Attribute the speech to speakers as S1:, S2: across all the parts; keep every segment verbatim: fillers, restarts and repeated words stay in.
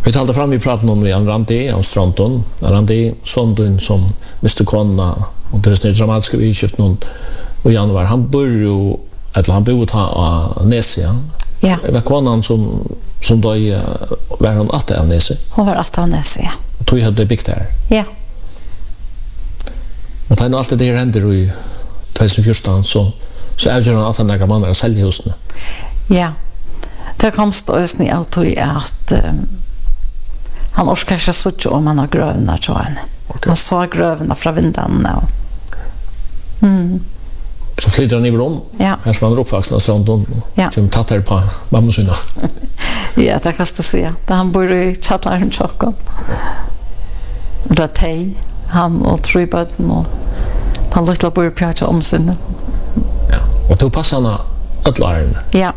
S1: Vi talade fram i praten om Jan Randi av Stronton. Randi, sonen som mister kona och det är sådana dramatiska utskift någon i januari. Han bor ju, eller han bor av Nesia.
S2: Ja.
S1: Det var konan som, som då var hon åtta av Nesia.
S2: Hon var åtta av Nesia, ja.
S1: Tog hade byggt där.
S2: Ja.
S1: Men det är nog alltid det här händer i tjugohundrafjorton så, så avgör han att han några månader att sälja husen.
S2: Ja. Det kom ståsning av till att um, han orskar inte så mycket om han har grövna, tror han. Okay. Han såg grövna från vindarna. Mm.
S1: Så flyttar han i om.
S2: Ja.
S1: Här som han är uppvuxen av Strandon.
S2: Ja.
S1: Som tattar på mammasuna.
S2: Ja, det kan jag säga. Han bor i Chattlaren Tjockon. Det är Tej. Han och Tryböden och han lyckla bor i Pjärtja omsynne.
S1: Ja. Och då passar han ödlaren.
S2: Ja.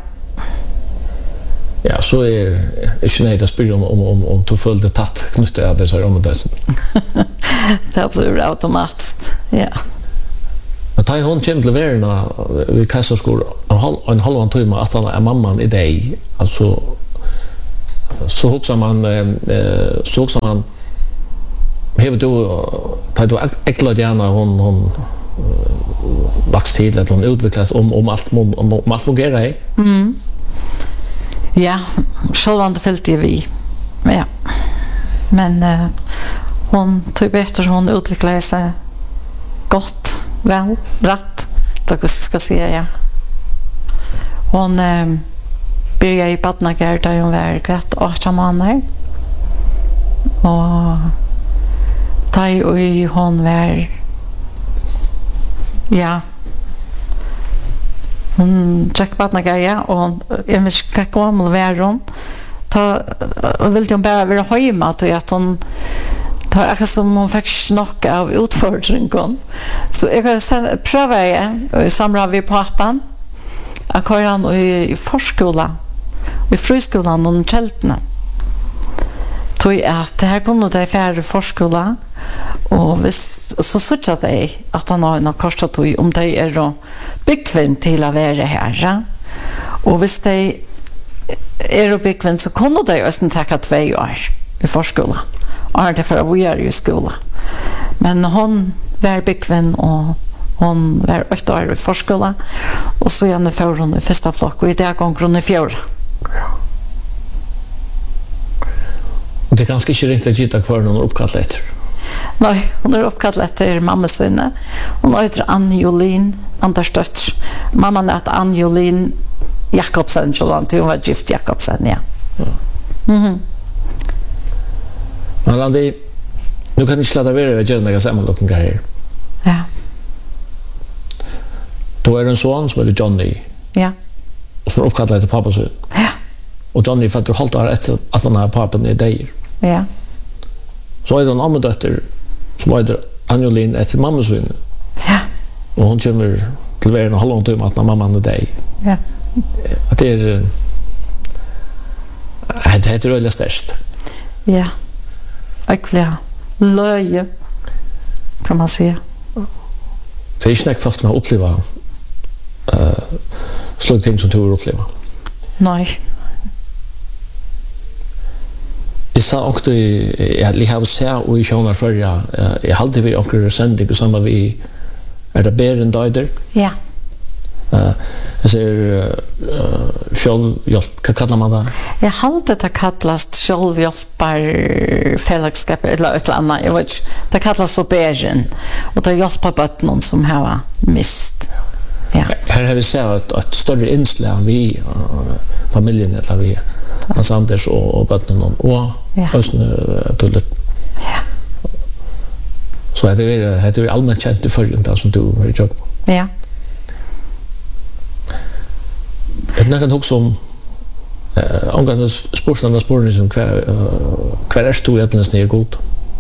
S1: Ja, så är inte nöjd att spyrja om, om, om, om du följde tatt knutet av dessa områden.
S2: Det blir automatiskt, ja.
S1: Men tar hon kommer till världen vid Kajsarskor en halvan timme att han är mamman i dig. Alltså, så också man, eh, så också man Hever du, tar du äcklat gärna hon, hon vaks till att hon utvecklas om, om, allt, om, om, om allt fungerar i?
S2: Mm. Ja, självande fällt är vi. Ja. Men uh, hon tog bättre, hon utvecklade sig gott, väl, rätt. Det ska jag säga, ja. Hon uh, började i Badnagard där hon var kvart åtta månader. Och där och hon var ja hon tjock Badnagard, ja, och jag vet inte hur gammal var hon. Ta ville hon bara vara hemma till att hon tar akkurat som hon fick snock av utfordringen. Så jag kan pröva igen i samråd med pappan att köra han i förskola i friskolan och kältna. Tog att det här kunde det färre förskola och vis, så såg det att han har en kostat om det är då bekväm till att vara här. Och hvis det är bekväm så kunde det också ta två år i förskola. Och det för att vi är i skola. Men hon var bekväm och hon var åtta år i förskola och så gärna får hon i första flock och i det gånger hon i fjärde.
S1: Det är ganska inte riktigt att gitta kvar någon uppkallt efter.
S2: Nej, hon är uppkallt efter mammas sinne. Hon heter Ann-Jolin Anders dötter. Mamman heter Ann-Jolin Jakobsen, så hon var gift Jakobsen, ja. Mhm.
S1: Men Randi, nu kan ni sladda vidare och göra några sammanlockningar här.
S2: Ja.
S1: Då är det en son som heter Johnny.
S2: Ja.
S1: Och som är uppkallt efter pappas son.
S2: Ja.
S1: Och Johnny fötter hållt år efter att han har pappen i dig.
S2: Ja.
S1: Så är det en annan dotter som heter Anjolin efter mammas son.
S2: Ja.
S1: Och hon kommer till världen och halva timme att när mamman är dig.
S2: Ja.
S1: Att det är det heter röjligt störst.
S2: Ja. Äckliga. Löje. Kan man säga.
S1: Det är inte snäckt fast man upplever uh, slug ting som du har uppleva.
S2: Nej.
S1: Jag sa också jag har sett och i sjönar förra jag hade vi och sändning och samma vi är det Beren Daider.
S2: Ja.
S1: Eh jag säger självhjälp, vad kallar man det?
S2: Jag hade det kallas självhjälpar fällskap eller ett annat. Jag vet det kallas så Beren och det hjälper barnen som har mist. Ja.
S1: Här har vi sett ett större inslag vi uh, familjen eller vi Hans Anders och, och barnen och Ösne tullet.
S2: Ja.
S1: Så det är det är allmänt känt i förhållande som du har gjort.
S2: Ja.
S1: Jag tänker också om eh angående sportsarna sporten som kvar kvar är stor egentligen snär god.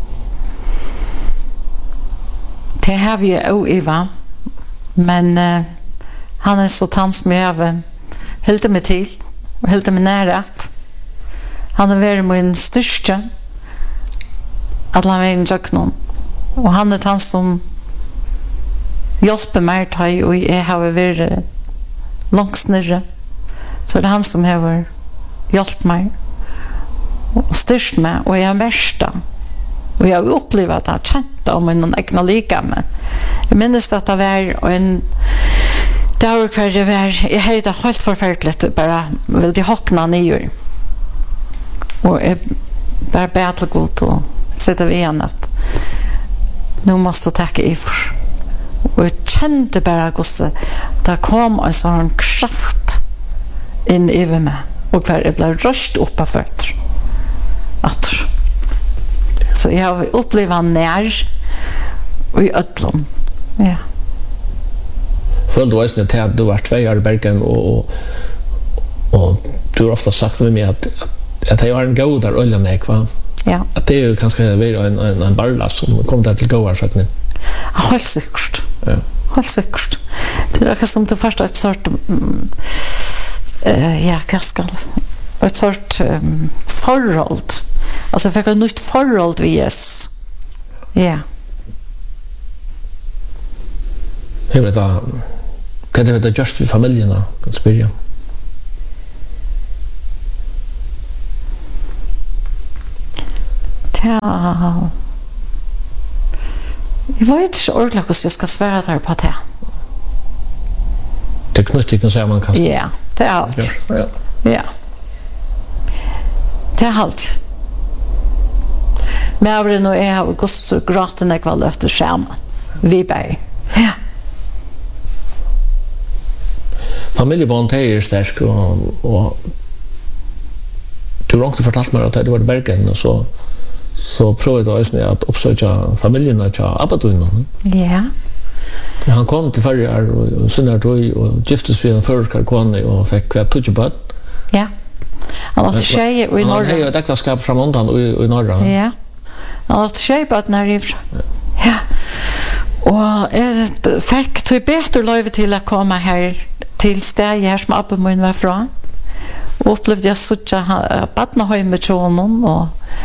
S2: Det har vi ju Eva. Men uh, han är så tans med även helt med till och helt med nära. Han är väldigt min största att han är en jöknon. Och han är han som hjälper mig till och jag har varit långt snurre. Så det är han som har hjälpt mig. och styrst med och jag märsta. Och jag har upplevt att känt om en egna lika med. Jag minns att det var en dag kvar det var, jag hade helt förfärligt bara vill de hockna nyer. Och jag bara bättre god och sitta vid en att nu måste jag tacka i för. Och jag kände bara att det kom en sån kraft in i mig. Och kvar jag blev röst upp av fötter. Att så jag har upplevt när och i ödlom. Ja.
S1: Följde du också till att du var två år i Bergen och, och, och du har ofta sagt med mig att, att, att jag har en god där oljan är kvar.
S2: Ja.
S1: Att det är ju kanske en, en, en barlas som kommer där till gåar så att ni.
S2: Helt säkert.
S1: Ja.
S2: Helt säkert. Det är som det första ett sort um, uh, ja, ganska ett sort um, förhåll. Alltså jag fick ett nytt förhåll vid Jesus. Ja.
S1: Hur vet jag, kan det vara just vid familjerna, kan spyrja?
S2: Ja. Jag vet inte ordentligt hur jag ska svära där på det.
S1: Det är knutt inte säga man kan spyrja.
S2: Ja, det är allt.
S1: Ja.
S2: Ja. Det är allt. Men jag vill nog ha gått så grått när jag var löfter skärmen. Vi bara. Ja.
S1: Familjebånd är stark och, och du har också fortalt mig att du var i Bergen och så så prövade jag också att uppsöka familjerna till Abaduinen.
S2: Ja.
S1: Han kom till Färjar och sen där och giftes vid en förskar kone och fick kvar tjugobad.
S2: Ja. Han har tjej och i norra.
S1: Han har ett äktenskap från undan och i norra.
S2: Ja. Han har tjej på när det ja. Och jag fick till bättre lov till att komma här till stället här som Abba min var från. Och upplevde jag så att badna hem med honom och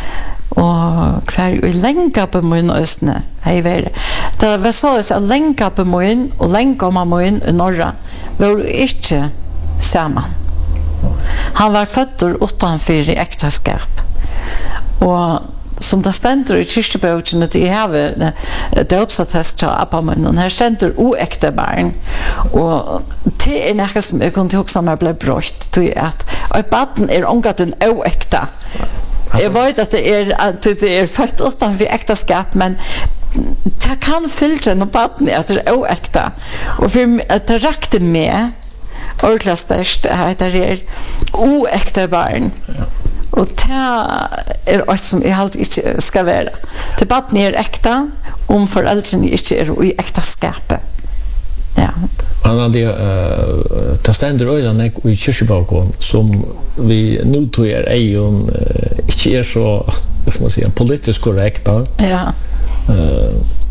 S2: och kvar i länka på min östne. Hej väl. Det var så att länka på min och länka om min i norra var inte samman. Han var född utanför i äktenskap. Och som det ständer i kyrkeboken att jag har det uppsatt till Abba-mun och här ständer oäkta barn och det är något som jag kunde också när jag blev brott till att och baden är omgat en oäkta. Jag vet att det är att det är fött utanför äktenskap men det kan fylla när baden är att det är oäkta och för att det räckte med ordentligt störst att det är oäkta barn. Och det är något som jag alltid inte ska vara. Debatten är äkta om föräldrarna inte är i äktenskapet. Ja.
S1: Han hade uh, ta ständer öjlan i kyrkeboken som vi nu tror är ju uh, inte är så, vad ska man säga, politiskt korrekta.
S2: Ja.
S1: Uh,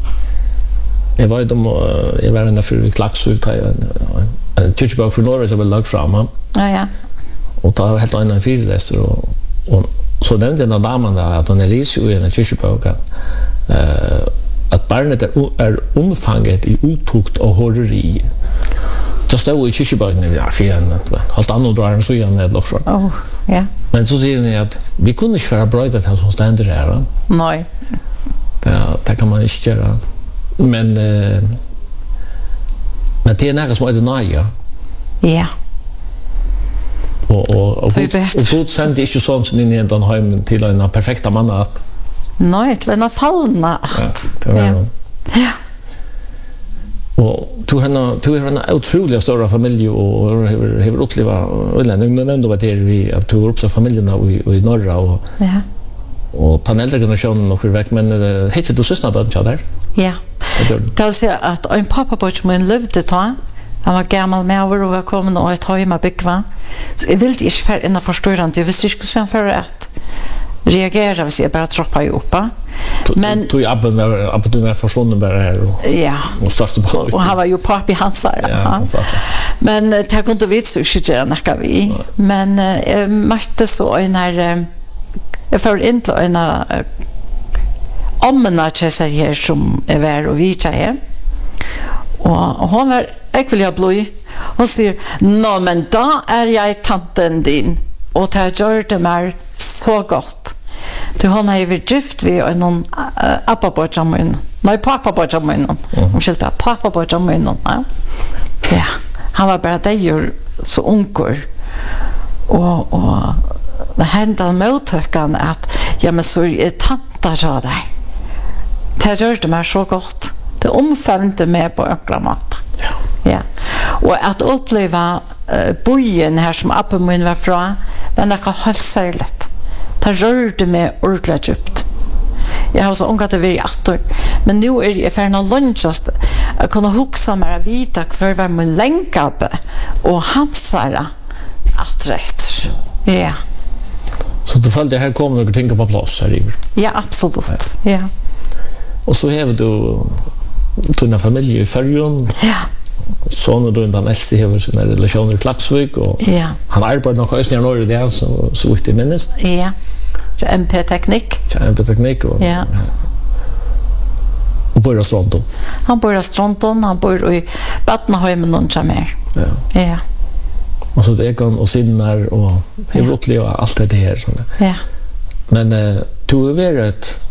S1: jag var ju de, uh, jag var en för klaxut här en kyrkebok för Norge som var lagt fram.
S2: Ja, ja.
S1: Och då har helt annan fyrläser och och så nämnde den damen där att hon är läser i en kyrkobok att uh, att barnet är, är omfanget i otukt och horreri. Det står i kyrkeboken i ja, fyren, helt annorlunda drar en så igen ned också.
S2: Oh, ja.
S1: Men så säger ni att vi kunde inte vara bra det här som ständer här.
S2: Nej.
S1: Det, det kan man inte göra. Men, uh, men det är något som är det nya.
S2: Ja.
S1: Och och och och god sände inte sånt som ni ändå hem till en perfekta man att.
S2: Nej, det var fallna.
S1: Ja, det var
S2: ja. Ja.
S1: Och du har du har en otroligt stor familj och har har upplevt eller men ändå var det vi att du har också familjerna i i norra och
S2: ja.
S1: Och på den äldre generationen och väck men heter du syster på den där?
S2: Ja. Det vill säga att en pappa på min levde då. Han var gammal med och var kommen och ett hemma byggva. Så jag ville inte för innan förstörande. Jag visste inte hur för att reagera hvis jag bara troppa ju uppa.
S1: Men tog jag abben var abben var försvunnen bara här och
S2: ja.
S1: Och startade på.
S2: Och han var ju pappa hans där.
S1: Ja.
S2: Men det kunde inte vit så shit näka vi. Men jag mötte så en här jag får inte en omna chesa här som är vär och vita här. Och hon var jag vill ha blod. Hon säger, nå men då är jag tanten din. och det gör det mer så gott. Du hon har ju gift vi och någon uh, appa på jammen. Nej, pappa på jammen. Om skilta pappa på jammen. Ja. Han var bara där så ungor. Och och det hände en mottakan att ja men så är tanta så där. Det gör det mer så gott. Det omfamnade mig på ökla mat.
S1: Ja.
S2: Ja. Och att uppleva uh, bojen här som appa min var från, men det kan helt särskilt. Det rörde mig ordentligt djupt. Jag har så ungat över i attor. Men nu är jag färdig någon lunchast att kunna huxa mig att vita för vad min länkade och hansara att rätt. Ja.
S1: Så du följde här kommer några ting på plats här i.
S2: Ja, absolut. Ja. Ja.
S1: Och så har du dina familj i Färjön.
S2: Ja.
S1: Sonen då den äldste har sina relationer i Klaksvik och
S2: ja. Han
S1: arbetar nog i norr där så så vitt jag minns.
S2: Ja. Så M P-teknik.
S1: Ja, M P-teknik och
S2: ja.
S1: Och bor i Stronton.
S2: Han bor i Stronton, han bor i Batnahöjmen någon som är.
S1: Ja.
S2: Ja.
S1: Och så det kan och sinnar och det är uppleva allt det här såna.
S2: Ja.
S1: Men eh du är ett